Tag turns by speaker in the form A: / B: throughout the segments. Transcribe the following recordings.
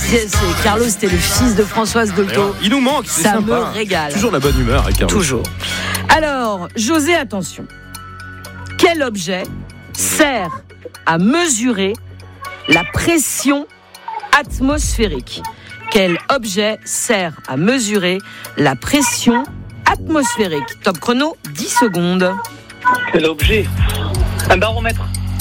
A: Carlos, c'était le fils de Françoise Dolto.
B: Il nous manque, c'est
A: ça
B: sympa.
A: me régale.
B: Toujours la bonne humeur avec Carlos.
A: Toujours. Alors, José, attention. Quel objet sert à mesurer la pression atmosphérique? Quel objet sert à mesurer la pression atmosphérique? Top chrono, 10 secondes.
C: Quel objet? Un baromètre.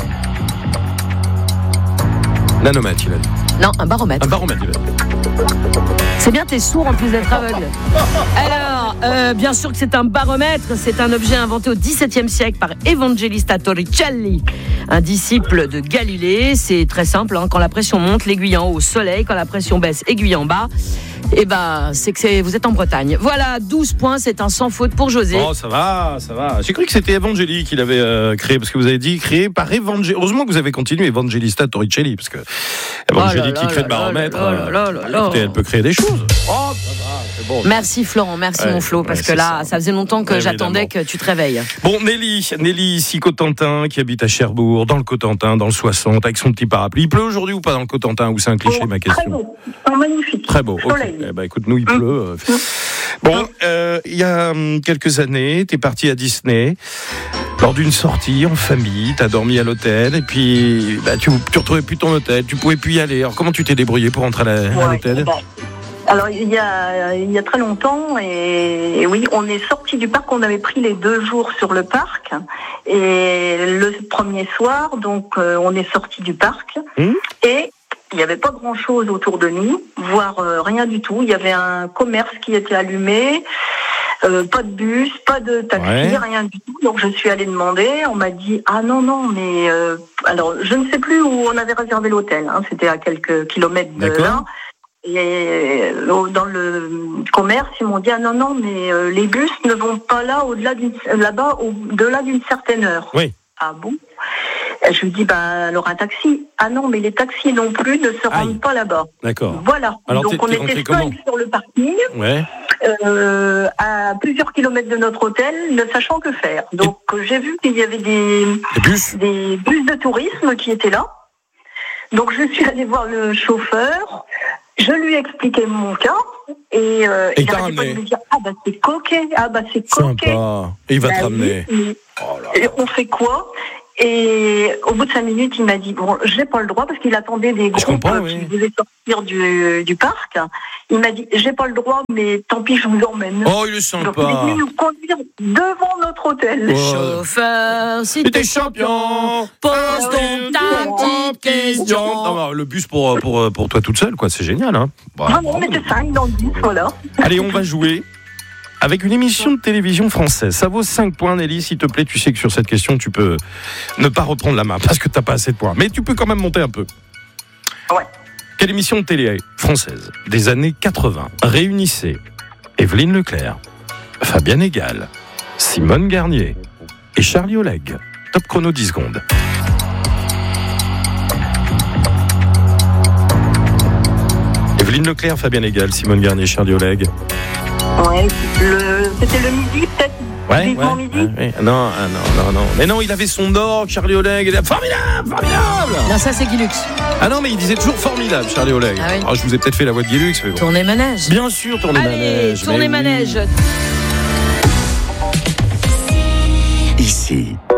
B: Nanomètre, il a dit.
A: Non, un baromètre.
B: Un baromètre, il a dit.
A: C'est bien, t'es sourd en plus d'être aveugle. Alors, bien sûr que c'est un baromètre. C'est un objet inventé au XVIIe siècle par Evangelista Torricelli, un disciple de Galilée. C'est très simple, hein. Quand la pression monte, l'aiguille en haut, soleil. Quand la pression baisse, aiguille en bas. Eh ben, vous êtes en Bretagne. Voilà, 12 points, c'est un sans faute pour José.
B: Oh, ça va. J'ai cru que c'était Evangeli qui l'avait créé, parce que vous avez dit créé par Evangeli. Heureusement que vous avez continué, Evangelista Torricelli, parce que Evangeli qui crée le baromètre, écoutez, elle peut créer des choses. Oh, ça va, c'est bon.
A: Merci Florent, merci mon Flo, parce que là, ça faisait longtemps que j'attendais que tu te réveilles.
B: Bon, Nelly ici, Cotentin, qui habite à Cherbourg, dans le Cotentin, dans le 60, avec son petit parapluie. Il pleut aujourd'hui ou pas dans le Cotentin, ou c'est un cliché, ma question?
D: Très beau, magnifique.
B: Très beau, ok. Eh ben, écoute, nous, il pleut. Bon, il y a quelques années, t'es parti à Disney. Lors d'une sortie en famille, t'as dormi à l'hôtel et puis tu retrouvais plus ton hôtel, tu pouvais plus y aller. Alors comment tu t'es débrouillé pour rentrer à l'hôtel?
D: Alors il y a très longtemps, et oui, on est sorti du parc. On avait pris les 2 jours sur le parc, et le premier soir, donc on est sorti du parc et il n'y avait pas grand-chose autour de nous, voire rien du tout. Il y avait un commerce qui était allumé, pas de bus, pas de taxi, rien du tout. Donc je suis allée demander, on m'a dit « Ah non, mais... Alors je ne sais plus où on avait réservé l'hôtel, hein, c'était à quelques kilomètres de là. Et dans le commerce, ils m'ont dit « Ah non, mais les bus ne vont pas au-delà d'une certaine heure. »
B: Oui.
D: Ah bon? Je lui dis, alors un taxi. Ah non, mais les taxis non plus ne se rendent pas là-bas.
B: D'accord.
D: Voilà.
B: Alors,
D: donc on était seuls sur le parking, à plusieurs kilomètres de notre hôtel, ne sachant que faire. Donc j'ai vu qu'il y avait des bus de tourisme qui étaient là. Donc je suis allée voir le chauffeur, je lui ai expliqué mon cas, et il n'arrêtait pas de me dire c'est coquet, c'est coquet.
B: Sympa. Et il va te ramener.
D: Et on fait quoi? Et au bout de 5 minutes, il m'a dit bon, j'ai pas le droit, parce qu'il attendait des groupes qui devaient sortir du parc. Il m'a dit j'ai pas le droit, mais tant pis, je vous emmène.
B: Oh, il est sympa.
D: Donc il est venu nous conduire devant notre hôtel.
A: Chauffeur, si t'es champion, pose donc ta petite question.
B: Non, le bus pour toi toute seule, quoi, c'est génial, hein.
D: On était 5 dans le bus, voilà.
B: Allez, on va jouer avec une émission de télévision française. Ça vaut 5 points, Nelly, s'il te plaît. Tu sais que sur cette question, tu peux ne pas reprendre la main parce que t'as pas assez de points. Mais tu peux quand même monter un peu.
D: Ouais.
B: Quelle émission de télé française des années 80 réunissait Evelyne Leclerc, Fabienne Egal, Simone Garnier et Charlie Oleg? Top chrono 10 secondes. Evelyne Leclerc, Fabienne Egal, Simone Garnier, Charlie Oleg.
D: Ouais, c'était le midi, peut-être.
B: Midi. Non. Mais non, il avait son orgue, Charlie Oleg. Formidable.
A: Non, ça c'est Guilux.
B: Ah non, mais il disait toujours formidable, Charlie Oleg.
A: Ah oui.
B: Je vous ai peut-être fait la voix de Guilux. Mais bon.
A: Tournée manège.
B: Bien sûr, tournée manège.
A: Tournée manège.
E: Ici.